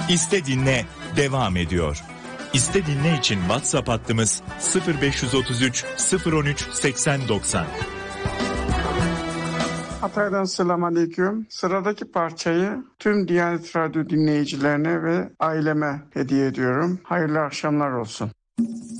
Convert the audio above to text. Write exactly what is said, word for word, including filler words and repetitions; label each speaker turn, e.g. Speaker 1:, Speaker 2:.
Speaker 1: İste Dinle devam ediyor. İste Dinle için WhatsApp hattımız sıfır beş otuz üç sıfır on üç seksen doksan.
Speaker 2: Hatay'dan selamünaleyküm. Sıradaki parçayı tüm Diyanet Radyo dinleyicilerine ve aileme hediye ediyorum. Hayırlı akşamlar olsun.